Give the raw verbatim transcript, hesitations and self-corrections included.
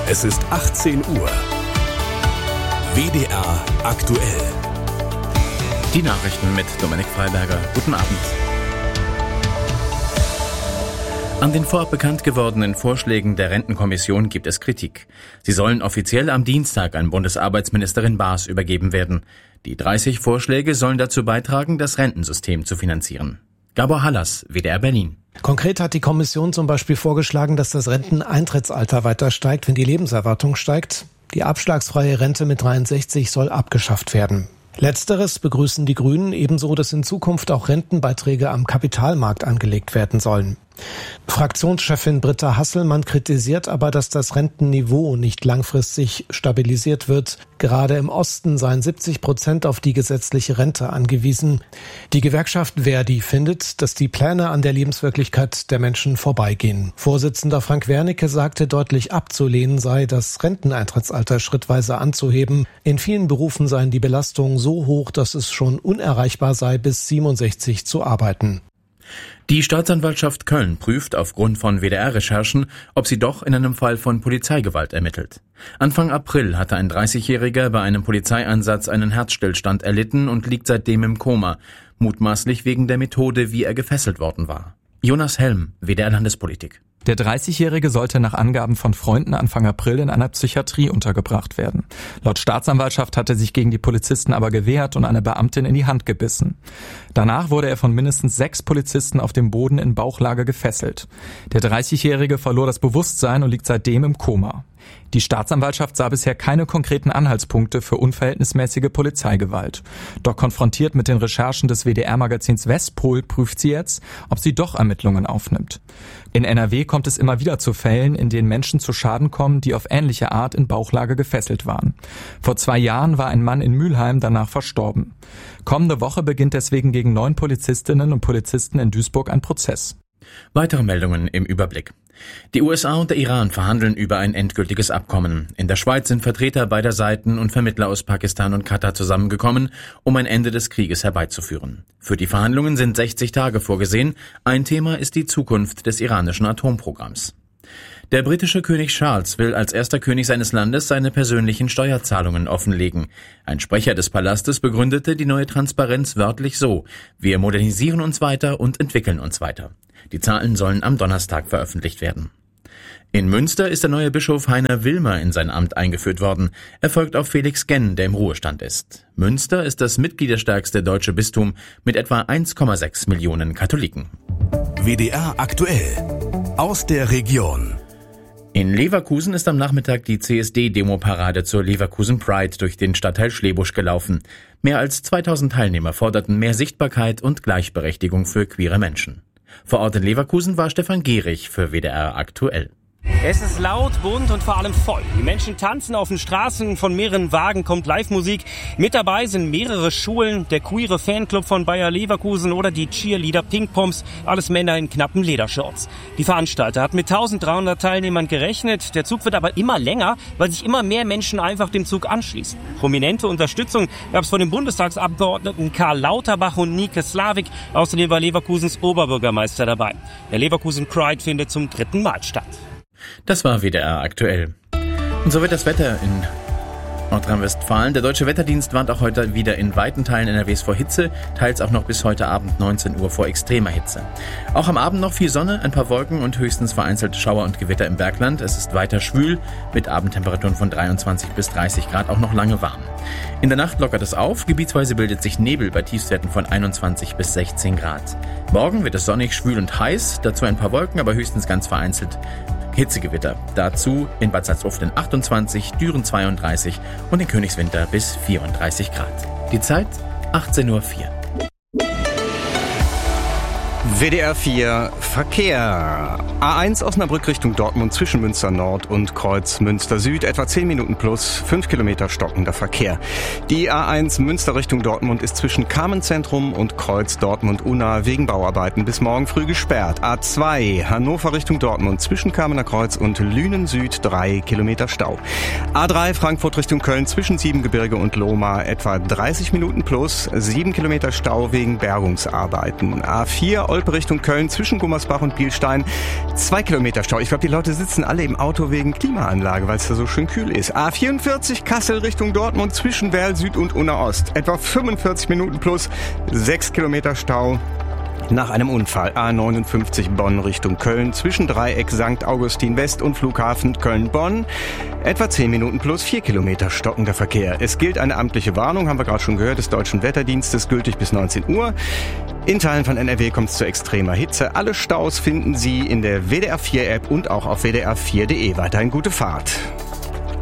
Es ist achtzehn Uhr. W D R aktuell. Die Nachrichten mit Dominik Freiberger. Guten Abend. An den vorab bekannt gewordenen Vorschlägen der Rentenkommission gibt es Kritik. Sie sollen offiziell am Dienstag an Bundesarbeitsministerin Baas übergeben werden. Die dreißig Vorschläge sollen dazu beitragen, das Rentensystem zu finanzieren. Gabor Hallas, W D R Berlin. Konkret hat die Kommission zum Beispiel vorgeschlagen, dass das Renteneintrittsalter weiter steigt, wenn die Lebenserwartung steigt. Die abschlagsfreie Rente mit dreiundsechzig soll abgeschafft werden. Letzteres begrüßen die Grünen, ebenso, dass in Zukunft auch Rentenbeiträge am Kapitalmarkt angelegt werden sollen. Fraktionschefin Britta Hasselmann kritisiert aber, dass das Rentenniveau nicht langfristig stabilisiert wird. Gerade im Osten seien siebzig Prozent auf die gesetzliche Rente angewiesen. Die Gewerkschaft Verdi findet, dass die Pläne an der Lebenswirklichkeit der Menschen vorbeigehen. Vorsitzender Frank Wernicke sagte, deutlich abzulehnen sei, das Renteneintrittsalter schrittweise anzuheben. In vielen Berufen seien die Belastungen so hoch, dass es schon unerreichbar sei, bis siebenundsechzig zu arbeiten. Die Staatsanwaltschaft Köln prüft aufgrund von W D R-Recherchen, ob sie doch in einem Fall von Polizeigewalt ermittelt. Anfang April hatte ein dreißigjähriger bei einem Polizeieinsatz einen Herzstillstand erlitten und liegt seitdem im Koma, mutmaßlich wegen der Methode, wie er gefesselt worden war. Jonas Helm, W D R Landespolitik. Der dreißigjährige sollte nach Angaben von Freunden Anfang April in einer Psychiatrie untergebracht werden. Laut Staatsanwaltschaft hatte sich gegen die Polizisten aber gewehrt und eine Beamtin in die Hand gebissen. Danach wurde er von mindestens sechs Polizisten auf dem Boden in Bauchlage gefesselt. Der dreißigjährige verlor das Bewusstsein und liegt seitdem im Koma. Die Staatsanwaltschaft sah bisher keine konkreten Anhaltspunkte für unverhältnismäßige Polizeigewalt. Doch konfrontiert mit den Recherchen des W D R-Magazins Westpol prüft sie jetzt, ob sie doch Ermittlungen aufnimmt. In N R W kommt es immer wieder zu Fällen, in denen Menschen zu Schaden kommen, die auf ähnliche Art in Bauchlage gefesselt waren. Vor zwei Jahren war ein Mann in Mülheim danach verstorben. Kommende Woche beginnt deswegen gegen neun Polizistinnen und Polizisten in Duisburg ein Prozess. Weitere Meldungen im Überblick. Die U S A und der Iran verhandeln über ein endgültiges Abkommen. In der Schweiz sind Vertreter beider Seiten und Vermittler aus Pakistan und Katar zusammengekommen, um ein Ende des Krieges herbeizuführen. Für die Verhandlungen sind sechzig Tage vorgesehen. Ein Thema ist die Zukunft des iranischen Atomprogramms. Der britische König Charles will als erster König seines Landes seine persönlichen Steuerzahlungen offenlegen. Ein Sprecher des Palastes begründete die neue Transparenz wörtlich so: Wir modernisieren uns weiter und entwickeln uns weiter. Die Zahlen sollen am Donnerstag veröffentlicht werden. In Münster ist der neue Bischof Heiner Wilmer in sein Amt eingeführt worden. Er folgt auf Felix Genn, der im Ruhestand ist. Münster ist das mitgliederstärkste deutsche Bistum mit etwa eins Komma sechs Millionen Katholiken. W D R aktuell. Aus der Region. In Leverkusen ist am Nachmittag die C S D-Demoparade zur Leverkusen Pride durch den Stadtteil Schlebusch gelaufen. Mehr als zweitausend Teilnehmer forderten mehr Sichtbarkeit und Gleichberechtigung für queere Menschen. Vor Ort in Leverkusen war Stefan Gehrig für W D R aktuell. Es ist laut, bunt und vor allem voll. Die Menschen tanzen auf den Straßen, von mehreren Wagen kommt Live-Musik. Mit dabei sind mehrere Schulen, der queere Fanclub von Bayer Leverkusen oder die Cheerleader Pink Pomps, alles Männer in knappen Ledershorts. Die Veranstalter hatten mit eintausenddreihundert Teilnehmern gerechnet. Der Zug wird aber immer länger, weil sich immer mehr Menschen einfach dem Zug anschließen. Prominente Unterstützung gab es von den Bundestagsabgeordneten Karl Lauterbach und Nike Slavik. Außerdem war Leverkusens Oberbürgermeister dabei. Der Leverkusen Pride findet zum dritten Mal statt. Das war W D R aktuell. Und so wird das Wetter in Nordrhein-Westfalen. Der Deutsche Wetterdienst warnt auch heute wieder in weiten Teilen N R Ws vor Hitze, teils auch noch bis heute Abend neunzehn Uhr vor extremer Hitze. Auch am Abend noch viel Sonne, ein paar Wolken und höchstens vereinzelte Schauer und Gewitter im Bergland. Es ist weiter schwül, mit Abendtemperaturen von dreiundzwanzig bis dreißig Grad, auch noch lange warm. In der Nacht lockert es auf, gebietsweise bildet sich Nebel bei Tiefstwerten von einundzwanzig bis sechzehn Grad. Morgen wird es sonnig, schwül und heiß, dazu ein paar Wolken, aber höchstens ganz vereinzelt Hitzegewitter. Dazu in Bad Salzuflen achtundzwanzig, Düren zweiunddreißig und in Königswinter bis vierunddreißig Grad. Die Zeit achtzehn Uhr vier. W D R vier Verkehr. A eins Osnabrück Richtung Dortmund zwischen Münster Nord und Kreuz Münster Süd. Etwa zehn Minuten plus, fünf Kilometer stockender Verkehr. Die A eins Münster Richtung Dortmund ist zwischen Carmenzentrum und Kreuz Dortmund-Unna wegen Bauarbeiten bis morgen früh gesperrt. A zwei Hannover Richtung Dortmund zwischen Kamener Kreuz und Lünen Süd drei Kilometer Stau. A drei Frankfurt Richtung Köln zwischen Siebengebirge und Lohmar etwa dreißig Minuten plus, sieben Kilometer Stau wegen Bergungsarbeiten. A vier Olpe Richtung Köln zwischen Gummersbach und Bielstein. Zwei Kilometer Stau. Ich glaube, die Leute sitzen alle im Auto wegen Klimaanlage, weil es da so schön kühl ist. A vierundvierzig Kassel Richtung Dortmund zwischen Werl Süd und Unna Ost. Etwa fünfundvierzig Minuten plus sechs Kilometer Stau. Nach einem Unfall A neunundfünfzig Bonn Richtung Köln zwischen Dreieck Sankt Augustin West und Flughafen Köln-Bonn. Etwa zehn Minuten plus vier Kilometer stockender Verkehr. Es gilt eine amtliche Warnung, haben wir gerade schon gehört, des Deutschen Wetterdienstes, gültig bis neunzehn Uhr. In Teilen von N R W kommt es zu extremer Hitze. Alle Staus finden Sie in der W D R vier App und auch auf w d r vier punkt d e. Weiterhin gute Fahrt.